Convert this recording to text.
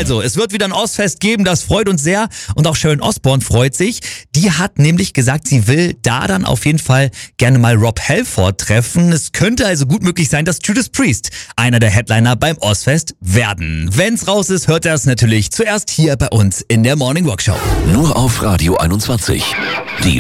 Also, es wird wieder ein Ozfest geben, das freut uns sehr. Und auch Sharon Osbourne freut sich. Die hat nämlich gesagt, sie will da dann auf jeden Fall gerne mal Rob Halford treffen. Es könnte also gut möglich sein, dass Judas Priest einer der Headliner beim Ozfest werden. Wenn's raus ist, hört er es natürlich zuerst hier bei uns in der Morning Rock Show. Nur auf Radio 21. Die